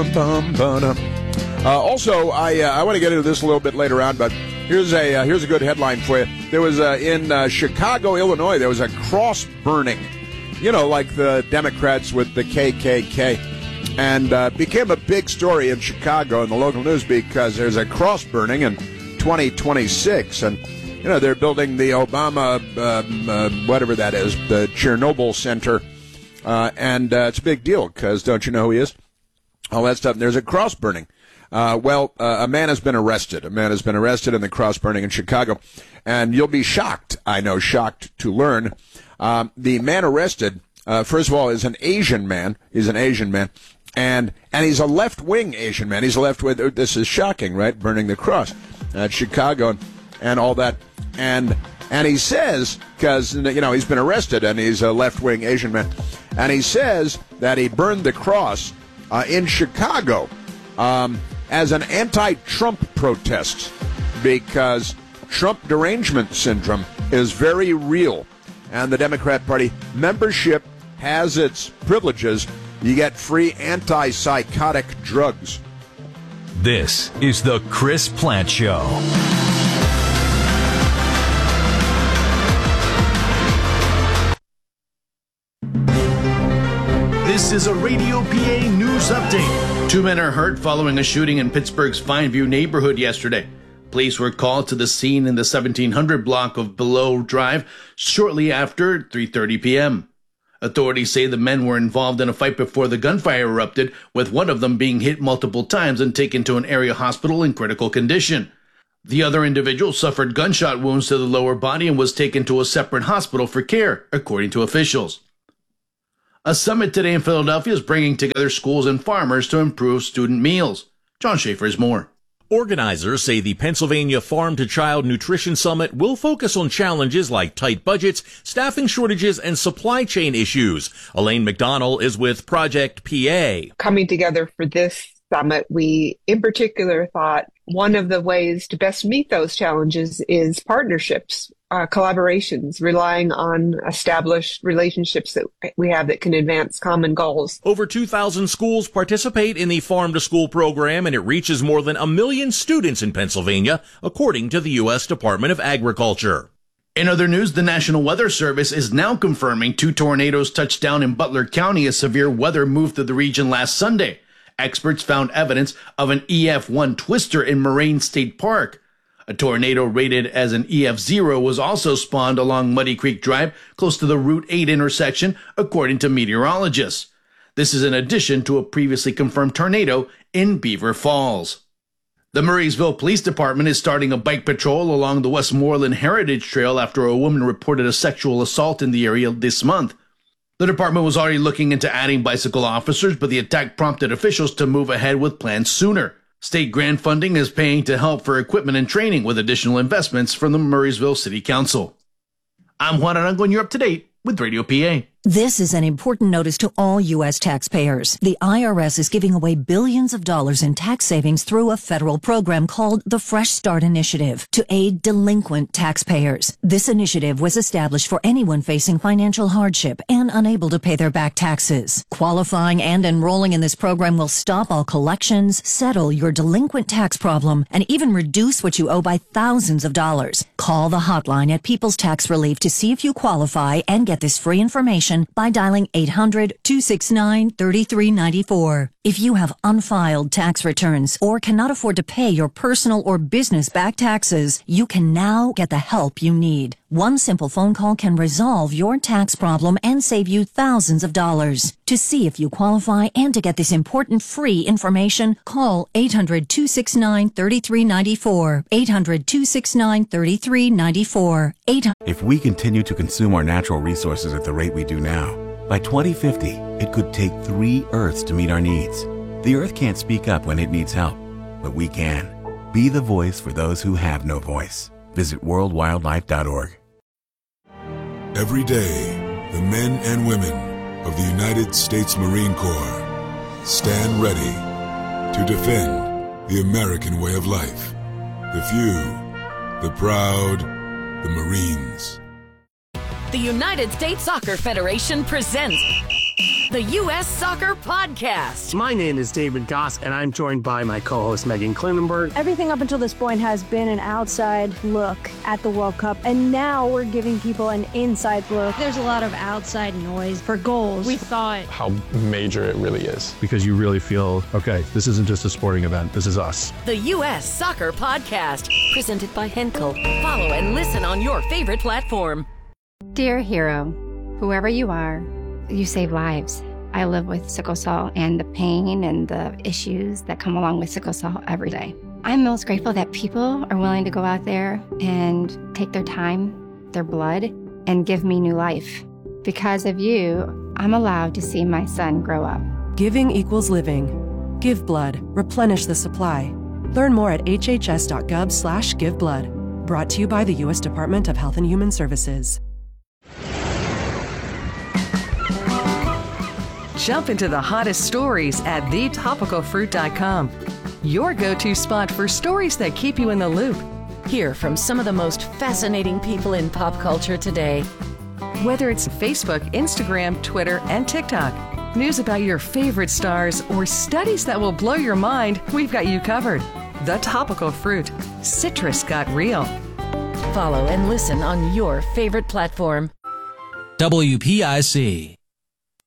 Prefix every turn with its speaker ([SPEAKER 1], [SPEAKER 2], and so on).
[SPEAKER 1] Also, I want to get into this a little bit later on, but here's a good headline for you. There was in Chicago, Illinois, there was a cross burning, like the Democrats with the KKK, and became a big story in Chicago in the local news because there's a cross burning in 2026, and they're building the Obama whatever that is, the Chernobyl Center, and it's a big deal because don't you know who he is? All that stuff. And there's a cross burning. A man has been arrested. A man has been arrested in the cross burning in Chicago. And you'll be shocked, shocked to learn. The man arrested, first of all, is an Asian man. He's an Asian man. And he's a left-wing Asian man. He's a left-wing. This is shocking, right? Burning the cross at Chicago and all that. And he says, because, he's been arrested and he's a left-wing Asian man. And he says that he burned the cross in Chicago as an anti-Trump protest because Trump derangement syndrome is very real. And the Democrat Party membership has its privileges. You get free antipsychotic drugs.
[SPEAKER 2] This is the Chris Plante Show.
[SPEAKER 3] This is a Radio PA news update. 2 men are hurt following a shooting in Pittsburgh's Fineview neighborhood yesterday. Police were called to the scene in the 1700 block of Below Drive shortly after 3:30 p.m. Authorities say the men were involved in a fight before the gunfire erupted, with one of them being hit multiple times and taken to an area hospital in critical condition. The other individual suffered gunshot wounds to the lower body and was taken to a separate hospital for care, according to officials. A summit today in Philadelphia is bringing together schools and farmers to improve student meals. John Schaefer has more.
[SPEAKER 4] Organizers say the Pennsylvania Farm to Child Nutrition Summit will focus on challenges like tight budgets, staffing shortages, and supply chain issues. Elaine McDonnell is with Project PA.
[SPEAKER 5] Coming together for this summit, we in particular thought one of the ways to best meet those challenges is partnerships, collaborations, relying on established relationships that we have that can advance common goals.
[SPEAKER 4] Over 2,000 schools participate in the Farm to School program, and it reaches more than 1 million students in Pennsylvania, according to the U.S. Department of Agriculture.
[SPEAKER 3] In other news, the National Weather Service is now confirming 2 tornadoes touched down in Butler County as severe weather moved through the region last Sunday. Experts found evidence of an EF1 twister in Moraine State Park. A tornado rated as an EF0 was also spawned along Muddy Creek Drive, close to the Route 8 intersection, according to meteorologists. This is in addition to a previously confirmed tornado in Beaver Falls. The Murraysville Police Department is starting a bike patrol along the Westmoreland Heritage Trail after a woman reported a sexual assault in the area this month. The department was already looking into adding bicycle officers, but the attack prompted officials to move ahead with plans sooner. State grant funding is paying to help for equipment and training with additional investments from the Murraysville City Council. I'm Juan Arango, and you're up to date with Radio PA.
[SPEAKER 6] This is an important notice to all U.S. taxpayers. The IRS is giving away billions of dollars in tax savings through a federal program called the Fresh Start Initiative to aid delinquent taxpayers. This initiative was established for anyone facing financial hardship and unable to pay their back taxes. Qualifying and enrolling in this program will stop all collections, settle your delinquent tax problem, and even reduce what you owe by thousands of dollars. Call the hotline at People's Tax Relief to see if you qualify and get this free information by dialing 800-269-3394. If you have unfiled tax returns or cannot afford to pay your personal or business back taxes, you can now get the help you need. One simple phone call can resolve your tax problem and save you thousands of dollars. To see if you qualify and to get this important free information, call 800-269-3394. 800-269-3394.
[SPEAKER 7] If we continue to consume our natural resources at the rate we do now, by 2050, it could take 3 Earths to meet our needs. The Earth can't speak up when it needs help, but we can. Be the voice for those who have no voice. Visit worldwildlife.org.
[SPEAKER 8] Every day, the men and women of the United States Marine Corps stand ready to defend the American way of life. The few, the proud, the Marines.
[SPEAKER 9] The United States Soccer Federation presents the U.S. Soccer Podcast.
[SPEAKER 10] My name is David Goss, and I'm joined by my co-host Megan Klinenberg.
[SPEAKER 11] Everything up until this point has been an outside look at the World Cup, and now we're giving people an inside look.
[SPEAKER 12] There's a lot of outside noise for goals. We thought
[SPEAKER 13] how major it really is.
[SPEAKER 14] Because you really feel, okay, this isn't just a sporting event, this is us.
[SPEAKER 9] The U.S. Soccer Podcast, presented by Henkel. Follow and listen on your favorite platform.
[SPEAKER 15] Dear hero, whoever you are, you save lives. I live with sickle cell and the pain and the issues that come along with sickle cell every day. I'm most grateful that people are willing to go out there and take their time, their blood, and give me new life. Because of you, I'm allowed to see my son grow up.
[SPEAKER 16] Giving equals living. Give blood. Replenish the supply. Learn more at hhs.gov/giveblood. Brought to you by the U.S. Department of Health and Human Services.
[SPEAKER 17] Jump into the hottest stories at thetopicalfruit.com. Your go-to spot for stories that keep you in the loop.
[SPEAKER 9] Hear from some of the most fascinating people in pop culture today.
[SPEAKER 17] Whether it's Facebook, Instagram, Twitter, and TikTok, news about your favorite stars, or studies that will blow your mind, we've got you covered. The Topical Fruit. Citrus got real.
[SPEAKER 9] Follow and listen on your favorite platform.
[SPEAKER 18] WPIC.